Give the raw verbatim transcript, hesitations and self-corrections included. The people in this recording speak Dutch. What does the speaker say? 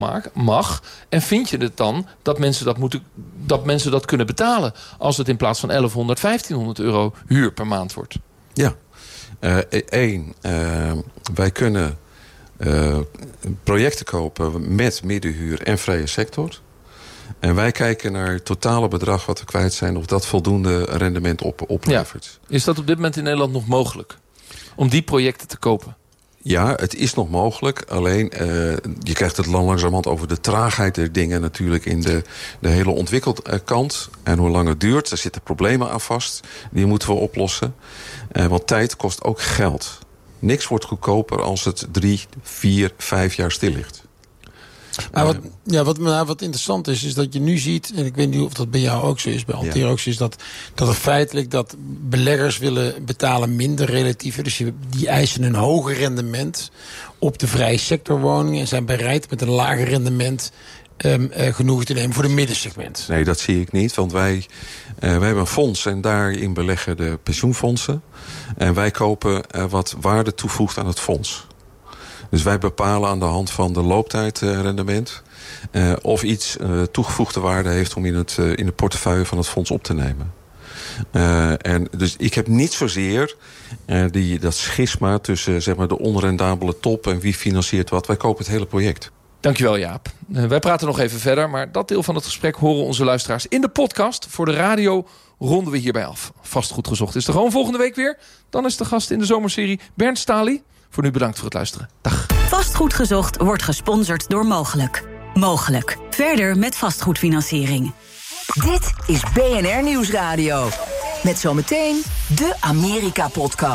mag. En vind je het dan dat mensen dat, moeten, dat mensen dat kunnen betalen als het in plaats van elfhonderd, vijftienhonderd euro huur per maand wordt? Ja. Eén, uh, uh, wij kunnen uh, projecten kopen met middenhuur en vrije sector. En wij kijken naar het totale bedrag wat we kwijt zijn, of dat voldoende rendement op, oplevert. Ja. Is dat op dit moment in Nederland nog mogelijk? Om die projecten te kopen? Ja, het is nog mogelijk. Alleen, uh, je krijgt het langzamerhand over de traagheid der dingen natuurlijk in de, de hele ontwikkelkant. En hoe lang het duurt, daar zitten problemen aan vast. Die moeten we oplossen. Uh, want tijd kost ook geld. Niks wordt goedkoper als het drie, vier, vijf jaar stil ligt. Maar wat, ja, wat, nou, wat interessant is, is dat je nu ziet, en ik weet niet of dat bij jou ook zo is, bij Altair ook zo is, dat, dat er feitelijk dat beleggers willen betalen minder relatief. Dus die eisen een hoger rendement op de vrije sectorwoningen en zijn bereid met een lager rendement Um, uh, genoegen te nemen voor de middensegment. Nee, dat zie ik niet, want wij, uh, wij hebben een fonds en daarin beleggen de pensioenfondsen. En wij kopen uh, wat waarde toevoegt aan het fonds. Dus wij bepalen aan de hand van de looptijdrendement uh, of iets uh, toegevoegde waarde heeft om in, het, uh, in de portefeuille van het fonds op te nemen. Uh, en dus ik heb niet zozeer uh, die, dat schisma tussen zeg maar, de onrendabele top en wie financiert wat. Wij kopen het hele project. Dankjewel, Jaap. Uh, wij praten nog even verder, maar dat deel van het gesprek horen onze luisteraars in de podcast. Voor de radio ronden we hierbij af. Vastgoed gezocht is er gewoon volgende week weer. Dan is de gast in de zomerserie Bernd Stali. Voor nu bedankt voor het luisteren. Dag. Vastgoed gezocht wordt gesponsord door Mogelijk. Mogelijk. Verder met vastgoedfinanciering. Dit is B N R Nieuwsradio. Met zometeen de Amerika-podcast.